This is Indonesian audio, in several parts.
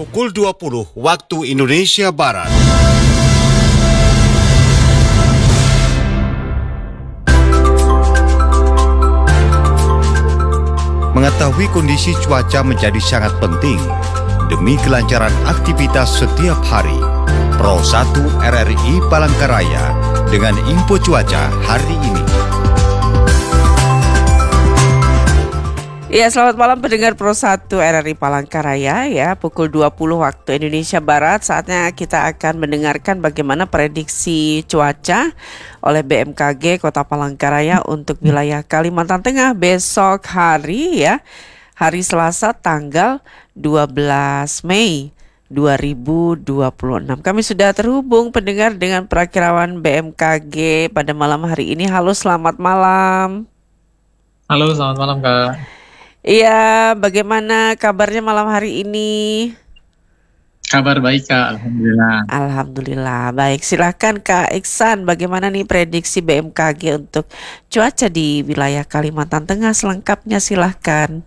pukul 20 waktu Indonesia Barat. Mengetahui kondisi cuaca menjadi sangat penting demi kelancaran aktivitas setiap hari. Pro 1 RRI Palangkaraya dengan info cuaca hari ini. Ya, selamat malam pendengar Pro 1 RRI Palangkaraya ya, pukul 20 waktu Indonesia Barat. Saatnya kita akan mendengarkan bagaimana prediksi cuaca oleh BMKG Kota Palangkaraya untuk wilayah Kalimantan Tengah besok hari ya. Hari Selasa tanggal 12 Mei 2026. Kami sudah terhubung pendengar dengan perakirawan BMKG pada malam hari ini. Halo, selamat malam. Halo, selamat malam Kak. Iya, bagaimana kabarnya malam hari ini? Kabar baik Kak, Alhamdulillah. Alhamdulillah, baik. Silahkan Kak Iksan, bagaimana nih prediksi BMKG untuk cuaca di wilayah Kalimantan Tengah selengkapnya, silahkan.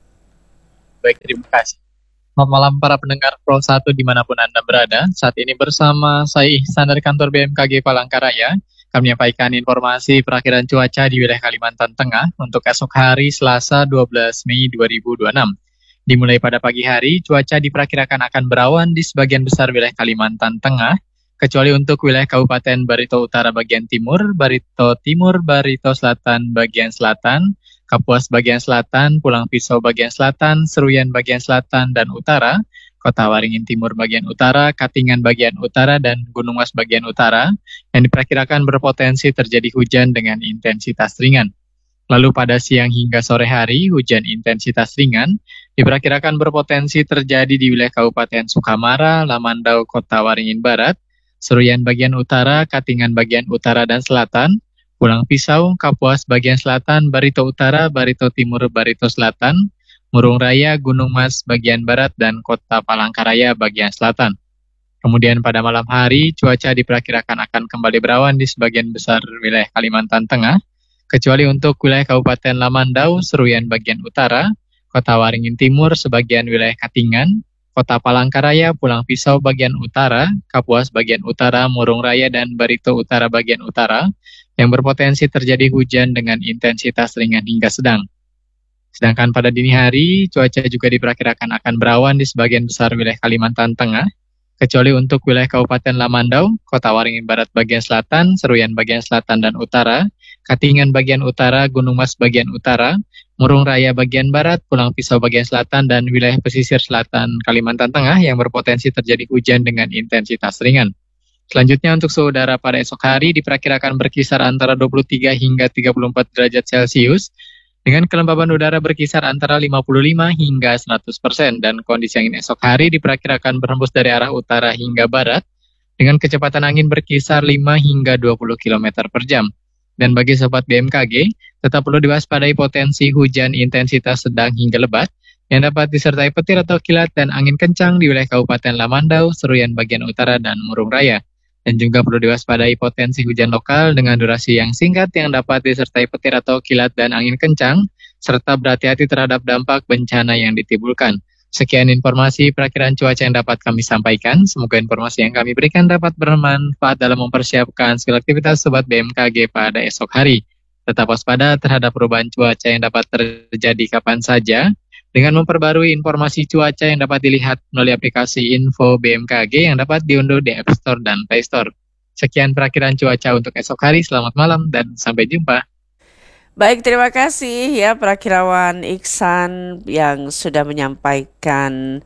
Baik, terima kasih. Selamat malam para pendengar Pro 1 dimanapun Anda berada. Saat ini bersama saya Ihsan dari kantor BMKG Palangkaraya. Kami menyampaikan informasi perakiraan cuaca di wilayah Kalimantan Tengah untuk esok hari Selasa 12 Mei 2026. Dimulai pada pagi hari, cuaca diperkirakan akan berawan di sebagian besar wilayah Kalimantan Tengah, kecuali untuk wilayah Kabupaten Barito Utara bagian timur, Barito Timur, Barito Selatan bagian selatan, Kapuas bagian selatan, Pulang Pisau bagian selatan, Seruyan bagian selatan dan utara, Kota Waringin Timur bagian utara, Katingan bagian utara, dan Gunung Mas bagian utara, yang diperkirakan berpotensi terjadi hujan dengan intensitas ringan. Lalu pada siang hingga sore hari, hujan intensitas ringan diperkirakan berpotensi terjadi di wilayah Kabupaten Sukamara, Lamandau, Kota Waringin Barat, Seruyan bagian utara, Katingan bagian utara dan selatan, Pulang Pisau, Kapuas bagian selatan, Barito Utara, Barito Timur, Barito Selatan, Murung Raya, Gunung Mas bagian barat, dan Kota Palangkaraya bagian selatan. Kemudian pada malam hari, cuaca diperkirakan akan kembali berawan di sebagian besar wilayah Kalimantan Tengah, kecuali untuk wilayah Kabupaten Lamandau, Seruyan bagian utara, Kota Waringin Timur, sebagian wilayah Katingan, Kota Palangkaraya, Pulang Pisau bagian utara, Kapuas bagian utara, Murung Raya, dan Barito Utara bagian utara, yang berpotensi terjadi hujan dengan intensitas ringan hingga sedang. Sedangkan pada dini hari, cuaca juga diperkirakan akan berawan di sebagian besar wilayah Kalimantan Tengah, kecuali untuk wilayah Kabupaten Lamandau, Kota Waringin Barat bagian selatan, Seruyan bagian selatan dan utara, Katingan bagian utara, Gunung Mas bagian utara, Murung Raya bagian barat, Pulang Pisau bagian selatan, dan wilayah pesisir selatan Kalimantan Tengah yang berpotensi terjadi hujan dengan intensitas ringan. Selanjutnya untuk suhu udara pada esok hari diperkirakan berkisar antara 23 hingga 34 derajat Celcius, dengan kelembaban udara berkisar antara 55 hingga 100%, dan kondisi angin esok hari diperkirakan berhembus dari arah utara hingga barat, dengan kecepatan angin berkisar 5 hingga 20 km per jam. Dan bagi sobat BMKG, tetap perlu diwaspadai potensi hujan intensitas sedang hingga lebat, yang dapat disertai petir atau kilat dan angin kencang di wilayah Kabupaten Lamandau, Seruyan bagian utara, dan Murung Raya. Dan juga perlu diwaspadai potensi hujan lokal dengan durasi yang singkat yang dapat disertai petir atau kilat dan angin kencang, serta berhati-hati terhadap dampak bencana yang ditimbulkan. Sekian informasi perakiraan cuaca yang dapat kami sampaikan. Semoga informasi yang kami berikan dapat bermanfaat dalam mempersiapkan segala aktivitas Sobat BMKG pada esok hari. Tetap waspada terhadap perubahan cuaca yang dapat terjadi kapan saja, dengan memperbarui informasi cuaca yang dapat dilihat melalui aplikasi Info BMKG yang dapat diunduh di App Store dan Play Store. Sekian perakiraan cuaca untuk esok hari. Selamat malam dan sampai jumpa. Baik, terima kasih ya perakirawan Iksan yang sudah menyampaikan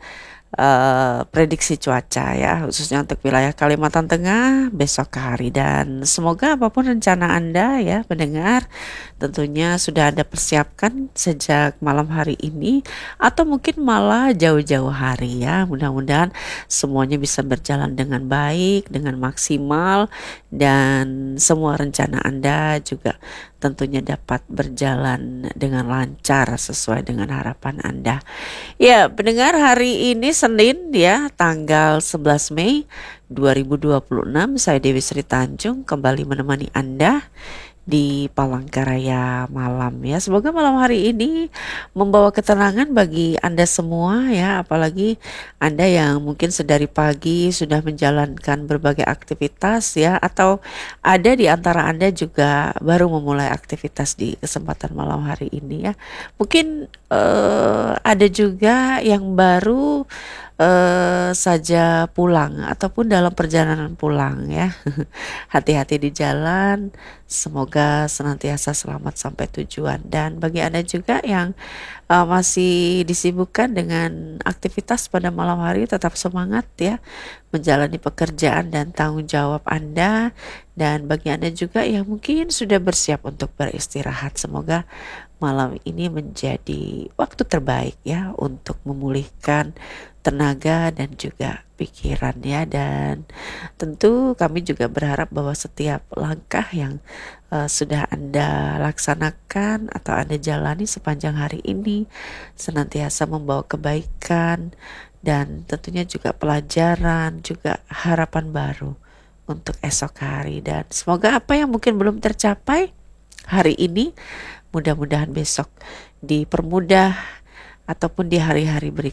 prediksi cuaca ya, khususnya untuk wilayah Kalimantan Tengah besok hari. Dan semoga apapun rencana Anda ya pendengar, tentunya sudah Anda persiapkan sejak malam hari ini atau mungkin malah jauh-jauh hari ya. Mudah-mudahan semuanya bisa berjalan dengan baik, dengan maksimal, dan semua rencana Anda juga tentunya dapat berjalan dengan lancar sesuai dengan harapan Anda. Ya, pendengar, hari ini Senin ya, tanggal 11 Mei 2026, saya Dewi Sri Tanjung kembali menemani Anda di Palangkaraya malam ya. Semoga malam hari ini membawa ketenangan bagi Anda semua ya, apalagi Anda yang mungkin sedari pagi sudah menjalankan berbagai aktivitas ya, atau ada di antara Anda juga baru memulai aktivitas di kesempatan malam hari ini ya. Mungkin ada juga yang baru saja pulang ataupun dalam perjalanan pulang ya. Hati-hati di jalan, semoga senantiasa selamat sampai tujuan. Dan bagi Anda juga yang masih disibukkan dengan aktivitas pada malam hari, tetap semangat ya menjalani pekerjaan dan tanggung jawab Anda. Dan bagi Anda juga yang mungkin sudah bersiap untuk beristirahat, semoga malam ini menjadi waktu terbaik ya untuk memulihkan tenaga dan juga pikiran ya. Dan tentu kami juga berharap bahwa setiap langkah yang sudah Anda laksanakan atau Anda jalani sepanjang hari ini senantiasa membawa kebaikan dan tentunya juga pelajaran, juga harapan baru untuk esok hari. Dan semoga apa yang mungkin belum tercapai hari ini, mudah-mudahan besok dipermudah ataupun di hari-hari berikutnya